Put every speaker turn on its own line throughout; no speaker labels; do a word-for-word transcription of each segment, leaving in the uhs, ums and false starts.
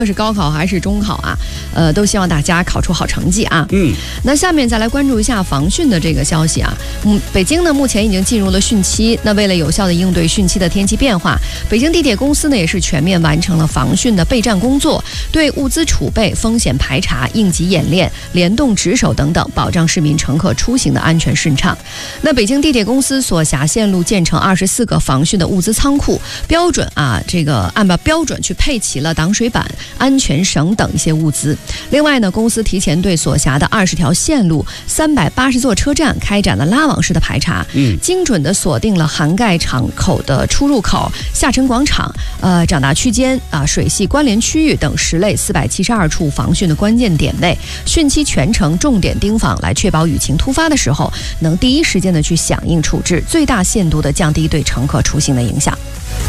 是高考还是中考啊，呃，都希望大家考出好成绩啊。
嗯，
那下面再来关注一下防汛的这个消息啊。嗯，北京呢目前已经进入了汛期，那为了有效的应对汛期的天气变化，北京地铁公司呢也是全面完成了防汛的备战工作，对物资储备、风险排查、应急演练、联动值守等等，保障市民乘客出行的安全顺畅。那北京地铁公司所辖线路建成二十四个防汛的物资仓库，标准啊，这个按照标准去配齐了挡水板、安全绳等一些物资。另外呢，公司提前对所辖的二十条线路、三百八十座车站开展了拉网式的排查，
嗯，
精准的锁定了涵盖场口的出入口、下沉广场、呃长大区间啊、水系关联区域等十类四百七十二处防汛的关键点位，汛期全程重点盯防，来确保雨情突发的时候能第一时间的去响应处置，最大限度的降低对乘客出行的影响。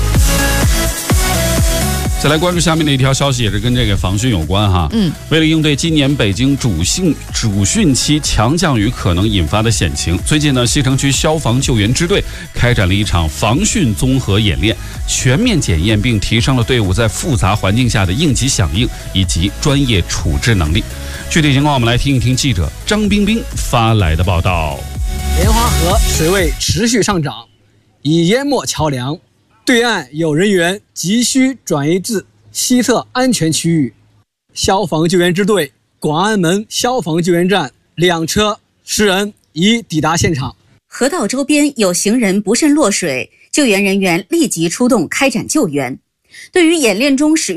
再来关注下面的一条消息，也是跟这个防汛有关哈。
嗯，
为了应对今年北京主汛主汛期强降雨可能引发的险情，最近呢，西城区消防救援支队开展了一场防汛综合演练，全面检验并提升了队伍在复杂环境下的应急响应以及专业处置能力。具体情况，我们来听一听记者张冰冰发来的报道。
莲花河水位持续上涨，已淹没桥梁。对岸有人员急需转移至西侧安全区域。消防救援支队广安门消防救援站两车十人已抵达现场。
河道周边有行人不慎落水，救援人员立即出动开展救援。对于演练中使用